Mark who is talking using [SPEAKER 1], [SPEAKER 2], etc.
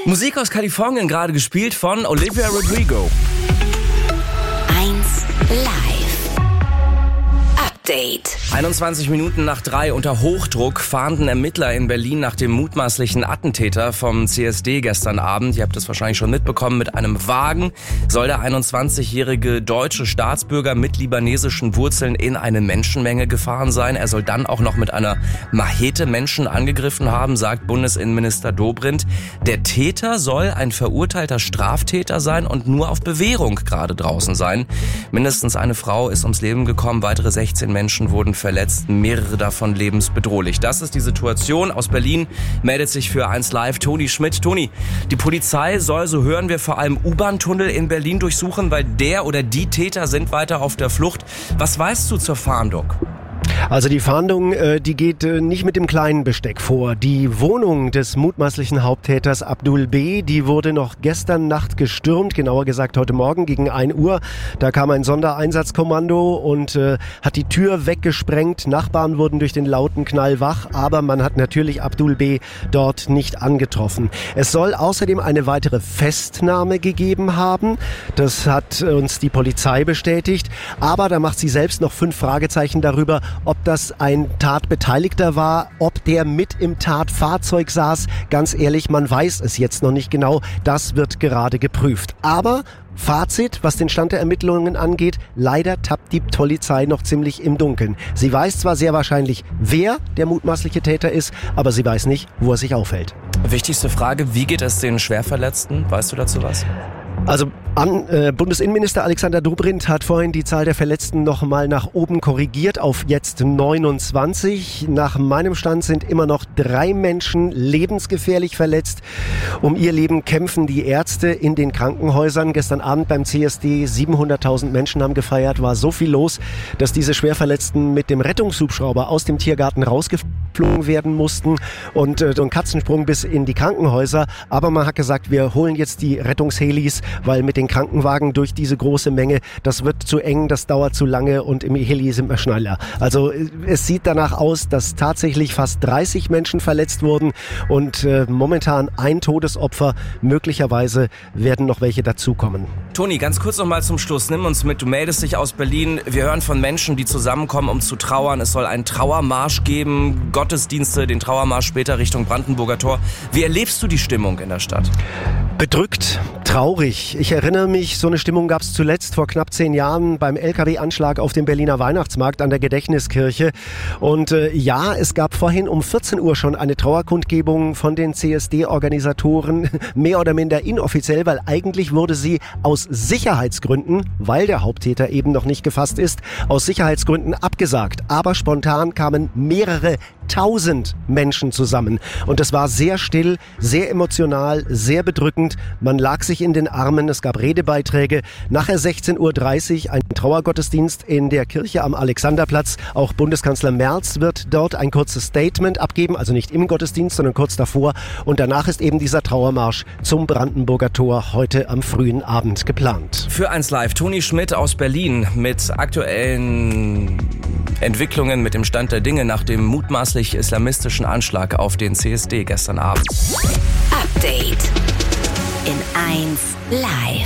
[SPEAKER 1] Musik aus Kalifornien, gerade gespielt von Olivia Rodrigo.
[SPEAKER 2] 1 Live Update.
[SPEAKER 1] 21 Minuten nach 3 unter Hochdruck fahnden Ermittler in Berlin nach dem mutmaßlichen Attentäter vom CSD gestern Abend. Ihr habt es wahrscheinlich schon mitbekommen, mit einem Wagen soll der 21-jährige deutsche Staatsbürger mit libanesischen Wurzeln in eine Menschenmenge gefahren sein. Er soll dann auch noch mit einer Machete Menschen angegriffen haben, sagt Bundesinnenminister Dobrindt. Der Täter soll ein verurteilter Straftäter sein und nur auf Bewährung gerade draußen sein. Mindestens eine Frau ist ums Leben gekommen, weitere 16 Menschen wurden verletzt, mehrere davon lebensbedrohlich. Das ist die Situation. Aus Berlin meldet sich für 1 Live Toni Schmidt. Toni, die Polizei soll, so hören wir, vor allem U-Bahn-Tunnel in Berlin durchsuchen, weil der oder die Täter sind weiter auf der Flucht. Was weißt du zur Fahndung?
[SPEAKER 3] Also die Fahndung, die geht nicht mit dem kleinen Besteck vor. Die Wohnung des mutmaßlichen Haupttäters Abdul B., die wurde noch gestern Nacht gestürmt, genauer gesagt heute Morgen gegen 1 Uhr. Da kam ein Sondereinsatzkommando und hat die Tür weggesprengt. Nachbarn wurden durch den lauten Knall wach, aber man hat natürlich Abdul B. dort nicht angetroffen. Es soll außerdem eine weitere Festnahme gegeben haben. Das hat uns die Polizei bestätigt. Aber da macht sie selbst noch 5 Fragezeichen darüber, ob das ein Tatbeteiligter war, ob der mit im Tatfahrzeug saß. Ganz ehrlich, man weiß es jetzt noch nicht genau. Das wird gerade geprüft. Aber Fazit, was den Stand der Ermittlungen angeht, leider tappt die Polizei noch ziemlich im Dunkeln. Sie weiß zwar sehr wahrscheinlich, wer der mutmaßliche Täter ist, aber sie weiß nicht, wo er sich aufhält.
[SPEAKER 1] Wichtigste Frage, wie geht es den Schwerverletzten? Weißt du dazu was?
[SPEAKER 3] Also Bundesinnenminister Alexander Dobrindt hat vorhin die Zahl der Verletzten noch mal nach oben korrigiert auf jetzt 29. Nach meinem Stand sind immer noch 3 Menschen lebensgefährlich verletzt. Um ihr Leben kämpfen die Ärzte in den Krankenhäusern. Gestern Abend beim CSD 700.000 Menschen haben gefeiert, war so viel los, dass diese Schwerverletzten mit dem Rettungshubschrauber aus dem Tiergarten rausgeflogen werden mussten und so ein Katzensprung bis in die Krankenhäuser. Aber man hat gesagt, wir holen jetzt die Rettungshelis, weil mit den Krankenwagen durch diese große Menge, das wird zu eng, das dauert zu lange und im Heli sind wir schneller. Also es sieht danach aus, dass tatsächlich fast 30 Menschen verletzt wurden und momentan ein Todesopfer. Möglicherweise werden noch welche dazukommen.
[SPEAKER 1] Toni, ganz kurz noch mal zum Schluss. Nimm uns mit. Du meldest dich aus Berlin. Wir hören von Menschen, die zusammenkommen, um zu trauern. Es soll einen Trauermarsch geben, Gottesdienste, den Trauermarsch später Richtung Brandenburger Tor. Wie erlebst du die Stimmung in der Stadt?
[SPEAKER 3] Bedrückt, traurig. Ich erinnere mich, so eine Stimmung gab es zuletzt vor knapp 10 Jahren beim LKW-Anschlag auf dem Berliner Weihnachtsmarkt an der Gedächtniskirche. Und ja, es gab vorhin um 14 Uhr schon eine Trauerkundgebung von den CSD-Organisatoren, mehr oder minder inoffiziell, weil eigentlich wurde sie aus Sicherheitsgründen, weil der Haupttäter eben noch nicht gefasst ist, aus Sicherheitsgründen abgesagt. Aber spontan kamen mehrere 1000 Menschen zusammen. Und es war sehr still, sehr emotional, sehr bedrückend. Man lag sich in den Armen, es gab Redebeiträge. Nachher 16:30 Uhr ein Trauergottesdienst in der Kirche am Alexanderplatz. Auch Bundeskanzler Merz wird dort ein kurzes Statement abgeben, also nicht im Gottesdienst, sondern kurz davor. Und danach ist eben dieser Trauermarsch zum Brandenburger Tor heute am frühen Abend geplant.
[SPEAKER 1] Für 1 Live Toni Schmidt aus Berlin mit aktuellen Entwicklungen, mit dem Stand der Dinge nach dem mutmaßlich islamistischen Anschlag auf den CSD gestern Abend.
[SPEAKER 2] Update in 1 Live.